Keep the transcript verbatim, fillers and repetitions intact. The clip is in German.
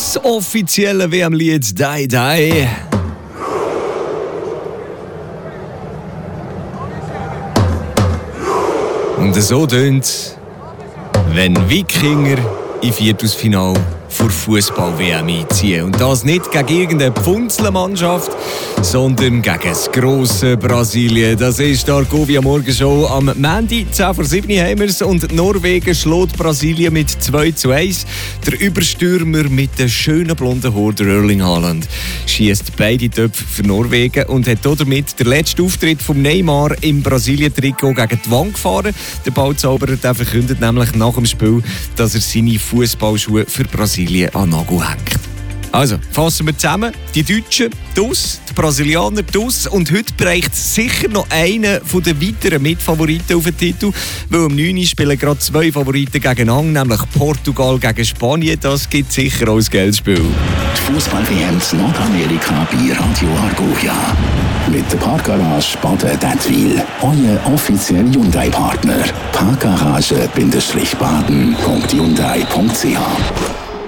das offizielle W M-Lied «Die Die». Und so tönt, wenn Wikinger im Viertelfinale vor Fußball-W M einziehen. Und das nicht gegen irgendeine Pfunzelmannschaft, sondern gegen das grosse Brasilien. Das ist die Argovia Morgenshow. Am Montag, zehn vor sieben haben wir es. Und Norwegen schlägt Brasilien mit zwei zu eins. Der Überstürmer mit der schönen blonden Haaren, der Erling Haaland, schießt beide Töpfe für Norwegen und hat damit den letzten Auftritt von Neymar im Brasilien-Trikot gegen die Wand gefahren. Der Ballzauberer verkündet nämlich nach dem Spiel, dass er seine Fußballschuhe für Brasilien an Nagel hängt. Also, fassen wir zusammen. Die Deutschen dus, die Brasilianer dus. Und heute bereicht sicher noch einer der weiteren Mitfavoriten auf den Titel. Weil um neun Uhr spielen gerade zwei Favoriten gegeneinander, nämlich Portugal gegen Spanien. Das gibt sicher auch ein Geldspiel. Die Fußball-W M in Nordamerika bei Radio Argovia. Mit der Parkgarage Baden-Dettwil. Euer offizieller Hyundai-Partner. parkgarage Bindestrich baden Punkt hyundai Punkt c h